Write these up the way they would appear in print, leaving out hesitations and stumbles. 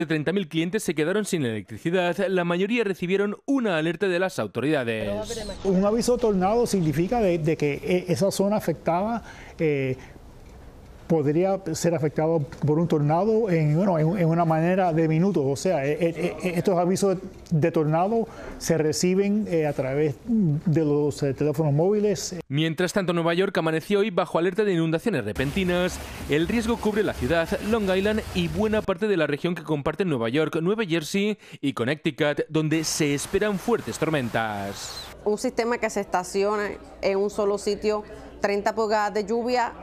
30.000 clientes se quedaron sin electricidad. La mayoría recibieron una alerta de las autoridades. Un aviso de tornado significa de que esa zona afectada podría ser afectado por un tornado en una manera de minutos. O sea, estos avisos de tornado se reciben a través de los teléfonos móviles. Mientras tanto, Nueva York amaneció hoy bajo alerta de inundaciones repentinas. El riesgo cubre la ciudad, Long Island y buena parte de la región que comparten Nueva York, Nueva Jersey y Connecticut, donde se esperan fuertes tormentas. Un sistema que se estaciona en un solo sitio, 30 pulgadas de lluvia,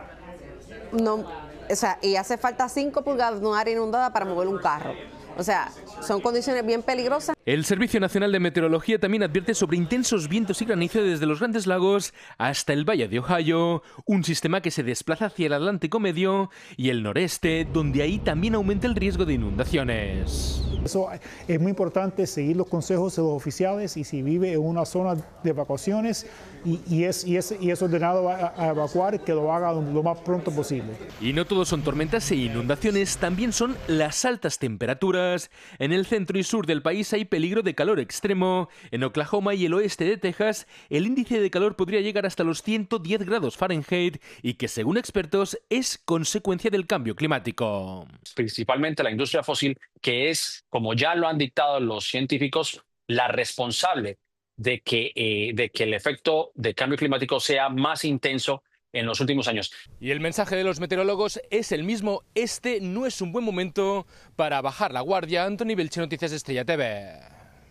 y hace falta 5 pulgadas de un área inundada para mover un carro. O sea, son condiciones bien peligrosas. El Servicio Nacional de Meteorología también advierte sobre intensos vientos y granizo desde los Grandes Lagos hasta el Valle de Ohio, un sistema que se desplaza hacia el Atlántico Medio y el noreste, donde ahí también aumenta el riesgo de inundaciones. Eso es muy importante, seguir los consejos de los oficiales, y si vive en una zona de evacuaciones y es ordenado a evacuar, que lo haga lo más pronto posible. Y no todo son tormentas e inundaciones, también son las altas temperaturas. En el centro y sur del país hay peligro de calor extremo. En Oklahoma y el oeste de Texas, el índice de calor podría llegar hasta los 110 grados Fahrenheit y que, según expertos, es consecuencia del cambio climático. Principalmente la industria fósil, que es, como ya lo han dictado los científicos, la responsable de que el efecto del cambio climático sea más intenso en los últimos años. Y el mensaje de los meteorólogos es el mismo: este no es un buen momento para bajar la guardia. Anthony Belche, Noticias Estrella TV.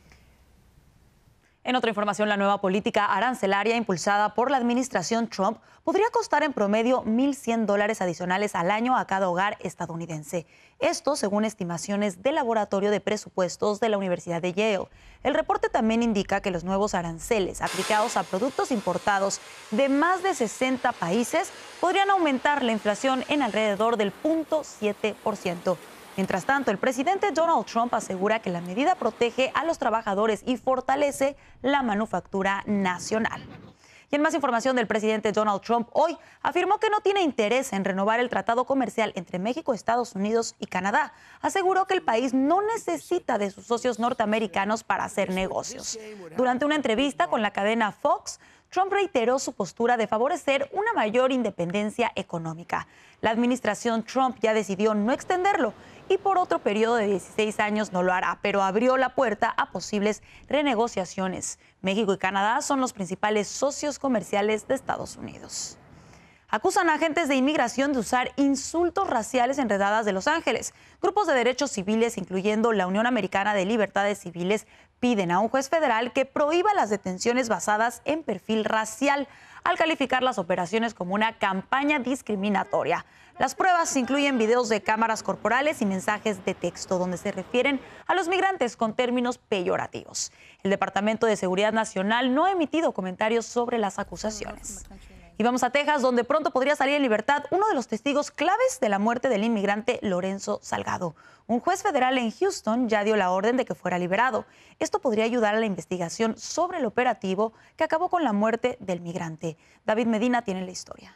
En otra información, la nueva política arancelaria impulsada por la administración Trump podría costar en promedio $1,100 adicionales al año a cada hogar estadounidense. Esto según estimaciones del Laboratorio de Presupuestos de la Universidad de Yale. El reporte también indica que los nuevos aranceles aplicados a productos importados de más de 60 países podrían aumentar la inflación en alrededor del 0.7%. Mientras tanto, el presidente Donald Trump asegura que la medida protege a los trabajadores y fortalece la manufactura nacional. Y en más información del presidente Donald Trump, hoy afirmó que no tiene interés en renovar el tratado comercial entre México, Estados Unidos y Canadá. Aseguró que el país no necesita de sus socios norteamericanos para hacer negocios. Durante una entrevista con la cadena Fox, Trump reiteró su postura de favorecer una mayor independencia económica. La administración Trump ya decidió no extenderlo y por otro periodo de 16 años no lo hará, pero abrió la puerta a posibles renegociaciones. México y Canadá son los principales socios comerciales de Estados Unidos. Acusan a agentes de inmigración de usar insultos raciales en redadas de Los Ángeles. Grupos de derechos civiles, incluyendo la Unión Americana de Libertades Civiles, piden a un juez federal que prohíba las detenciones basadas en perfil racial, al calificar las operaciones como una campaña discriminatoria. Las pruebas incluyen videos de cámaras corporales y mensajes de texto donde se refieren a los migrantes con términos peyorativos. El Departamento de Seguridad Nacional no ha emitido comentarios sobre las acusaciones. Y vamos a Texas, donde pronto podría salir en libertad uno de los testigos claves de la muerte del inmigrante Lorenzo Salgado. Un juez federal en Houston ya dio la orden de que fuera liberado. Esto podría ayudar a la investigación sobre el operativo que acabó con la muerte del migrante. David Medina tiene la historia.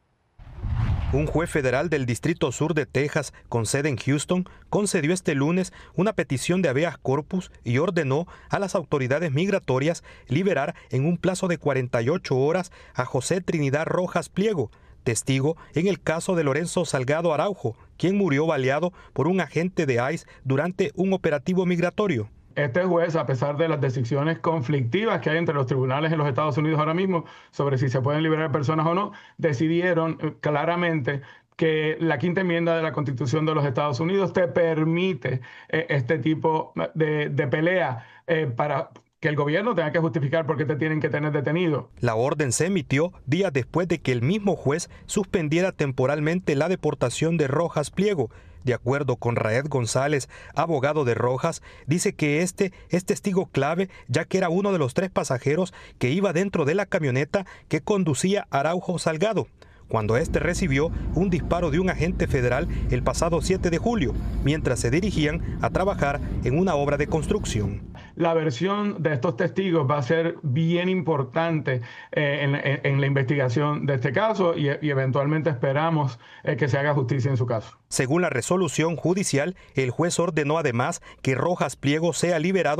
Un juez federal del Distrito Sur de Texas, con sede en Houston, concedió este lunes una petición de habeas corpus y ordenó a las autoridades migratorias liberar en un plazo de 48 horas a José Trinidad Rojas Pliego, testigo en el caso de Lorenzo Salgado Araujo, quien murió baleado por un agente de ICE durante un operativo migratorio. Este juez, a pesar de las decisiones conflictivas que hay entre los tribunales en los Estados Unidos ahora mismo sobre si se pueden liberar personas o no, decidieron claramente que la quinta enmienda de la Constitución de los Estados Unidos te permite este tipo de pelea para que el gobierno tenga que justificar por qué te tienen que tener detenido. La orden se emitió días después de que el mismo juez suspendiera temporalmente la deportación de Rojas Pliego. De acuerdo con Raed González, abogado de Rojas, dice que este es testigo clave, ya que era uno de los 3 pasajeros que iba dentro de la camioneta que conducía Araujo Salgado, cuando este recibió un disparo de un agente federal el pasado 7 de julio, mientras se dirigían a trabajar en una obra de construcción. la versión de estos testigos va a ser bien importante en la investigación de este caso y eventualmente esperamos que se haga justicia en su caso. Según la resolución judicial, el juez ordenó además que Rojas Pliego sea liberado